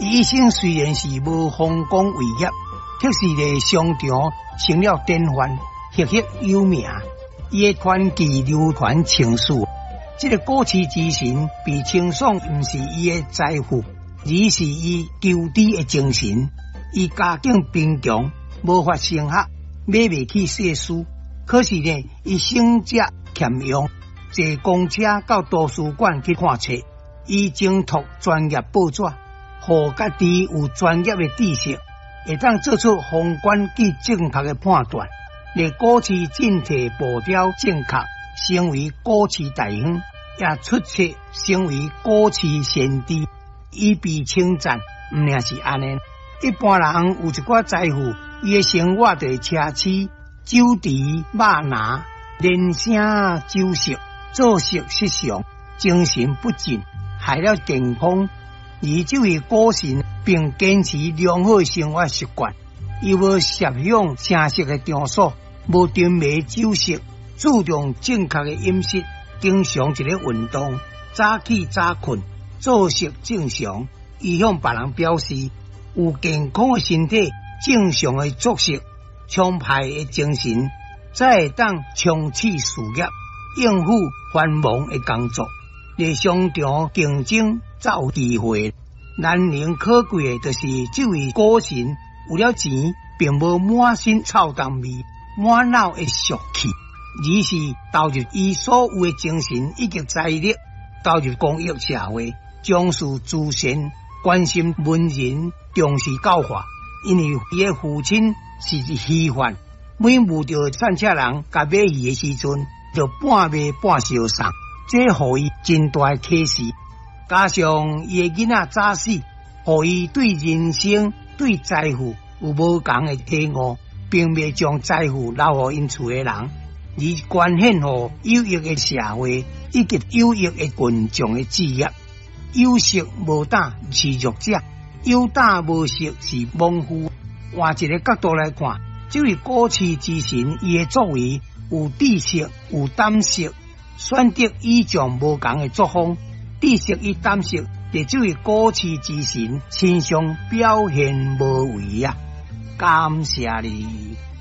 伊一生虽然是无丰功伟业，却是在商场成了典范，赫赫有名。伊的传奇流传千世。这个过气之神被称颂，毋是伊的财富，而是伊求知的精神。伊家境贫穷，无法升学，买袂起世书。可是呢，伊性格谦庸，坐公车到图书馆去看册。伊精读专业报纸，互家己有专业的知识，会当做出宏观及正确的判断，令股市整体步调正确，成为股市大亨，也出色成为股市先知。伊被称赞，毋仅是安尼。一般人有一寡财富，伊的生活就奢侈、酒池肉拿、连声酒色、作息失常、精神不振，害了健康。而这位股神并坚持良好生活习惯，伊无摄享声色的场所，无沉迷酒色，注重正确的饮食，经常一个运动，早起早困，作息正常。伊向别人表示，有健康的身体、正常的作息、充沛的精神，才会当冲刺事业，应付繁忙的工作。在商场竞争才有机会。难能可贵的就是这位股神，为了钱，并无满身臭蛋味、满脑的俗气，而是投入伊所有的精神以及财力，投入公益社会，重视慈善，关心文人，重视教化。因为伊的父亲是鱼贩，每遇到散车人甲买鱼的时阵，就半卖半烧送，这互伊真大的启示。加上伊的囡仔早死，互伊对人生、对财富有无同的体悟，并未将财富留互因厝的人，而捐献予有益的社会以及有益的群众的事业。有识无胆是弱者，有胆无识是莽夫。换一个角度来看，这位股市之神，伊的作为有知识、有胆识，选择倚仗无同的作风。知识与胆识，在这位股市之神身上表现无遗啊！感谢你。